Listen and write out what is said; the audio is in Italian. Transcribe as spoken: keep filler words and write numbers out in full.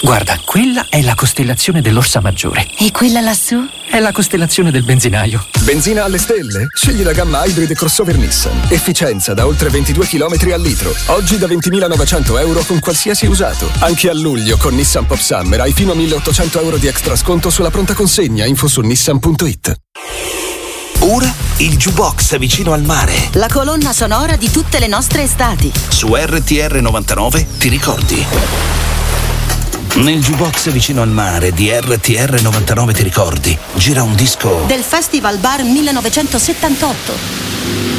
Guarda, quella è la costellazione dell'Orsa Maggiore. E quella lassù? È la costellazione del benzinaio. Benzina alle stelle? Scegli la gamma Hybrid crossover Nissan. Efficienza da oltre ventidue chilometri al litro. Oggi da ventimilanovecento euro con qualsiasi usato. Anche a luglio con Nissan Pop Summer hai fino a milleottocento euro di extra sconto sulla pronta consegna. Info su nissan punto it. Ora il Jukebox vicino al mare. La colonna sonora di tutte le nostre estati. Su R T R novantanove ti ricordi? Nel Jukebox vicino al mare di R T R novantanove ti ricordi? Gira un disco del Festival Bar millenovecentosettantotto.